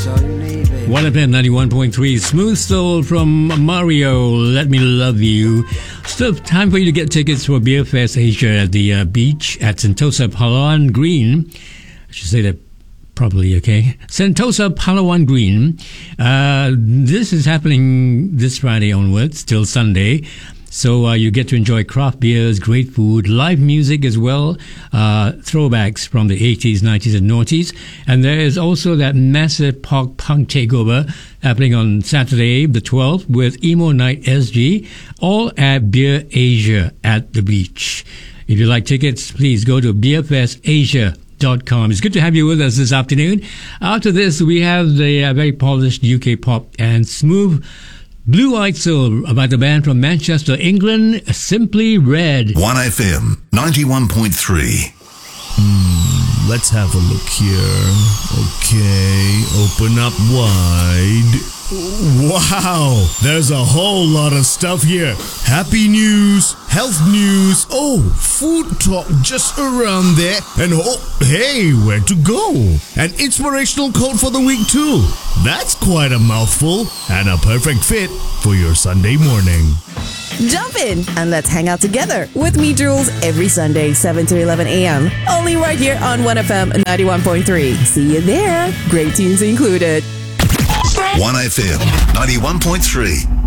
1FM 91.3, Smooth Soul from Mario, Let Me Love You. Still time for you to get tickets for Beer Fest Asia at the beach at Sentosa Palawan Green. I should say that properly, okay? Sentosa Palawan Green. This is happening this Friday onwards till Sunday. So you get to enjoy craft beers, great food, live music as well, throwbacks from the 80s, 90s and noughties. And there is also that massive punk takeover happening on Saturday the 12th with Emo Night SG, all at Beer Asia at the beach. If you like tickets, please go to beerfestasia.com. It's good to have you with us this afternoon. After this, we have the very polished UK pop and smooth Blue Eyed Soul about the band from Manchester, England, Simply Red. 1FM 91.3. Let's have a look here. Okay, open up wide. Wow, there's a whole lot of stuff here. Happy news, health news, food talk just around there. And hey, where to go? An inspirational quote for the week too. That's quite a mouthful and a perfect fit for your Sunday morning. Jump in and let's hang out together with me, Jules, every Sunday, 7 to 11 a.m. Only right here on 1FM 91.3. See you there. Great tunes included. 1FM 91.3.